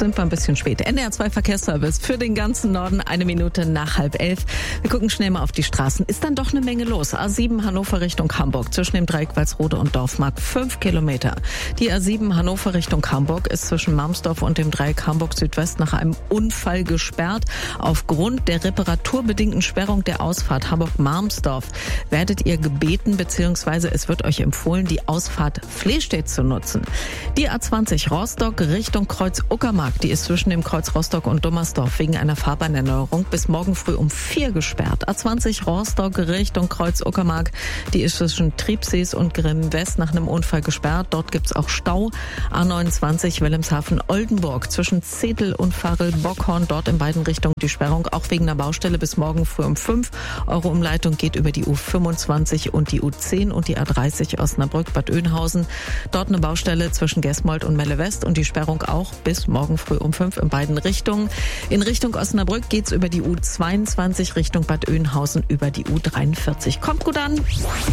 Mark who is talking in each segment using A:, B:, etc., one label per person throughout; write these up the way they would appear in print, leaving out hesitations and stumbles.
A: sind wir ein bisschen spät. NDR 2 Verkehrsservice für den ganzen Norden, 1 Minute nach 10:30. Wir gucken schnell mal auf die Straßen. Ist dann doch eine Menge los. A7 Hannover Richtung Hamburg, zwischen dem Dreieck Walsrode und Dorfmarkt 5 Kilometer. Die A7 Hannover Richtung Hamburg ist zwischen Marmsdorf und dem Dreieck Hamburg Südwest nach einem Unfall gesperrt. Aufgrund der reparaturbedingten Sperrung der Ausfahrt Hamburg-Marmsdorf werdet ihr gebeten, beziehungsweise es wird euch empfohlen, die Ausfahrt Flehstedt zu nutzen. Die A20 Rostock Richtung Kreuz Uckermark, die ist zwischen dem Kreuz Rostock und Dummersdorf wegen einer Fahrbahnerneuerung bis morgen früh um 4 gesperrt. A20 Rostock Richtung Kreuz Uckermark, die ist zwischen Triebsees und Grimm West nach einem Unfall gesperrt. Dort gibt's auch Stau. A29 Wilhelmshaven Oldenburg zwischen Zetel und Farel-Bockhorn, dort in beiden Richtungen die Sperrung, auch wegen einer Baustelle bis morgen früh um 5. Eure Umleitung geht über die U25 und die U10 und die A30 Osnabrück-Bad Oeynhausen. Dort eine Baustelle zwischen Gesmold und Melle West und die Sperrung auch bis morgen früh um 5 in beiden Richtungen. In Richtung Osnabrück geht's über die U22 Richtung Bad Oeynhausen über die U43. Kommt gut an.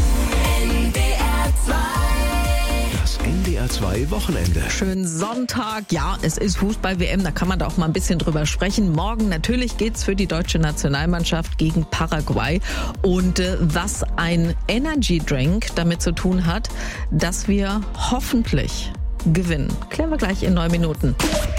B: Das NDR 2 Wochenende.
A: Schönen Sonntag. Ja, es ist Fußball-WM, da kann man da auch mal ein bisschen drüber sprechen. Morgen natürlich geht's für die deutsche Nationalmannschaft gegen Paraguay. Und was ein Energy Drink damit zu tun hat, dass wir hoffentlich gewinnen. Klären wir gleich in 9 Minuten.